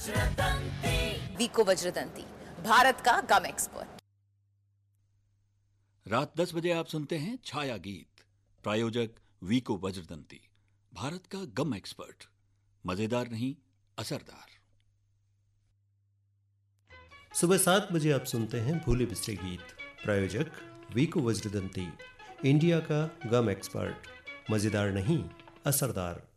वीको वज्रदंती, भारत का गम एक्सपर्ट। रात 10 बजे आप सुनते हैं छाया गीत। प्रायोजक वीको वज्रदंती, भारत का गम एक्सपर्ट। मजेदार नहीं, असरदार। सुबह 7 बजे आप सुनते हैं भूले बिसरे गीत। प्रायोजक वीको वज्रदंती, इंडिया का गम एक्सपर्ट। मजेदार नहीं, असरदार।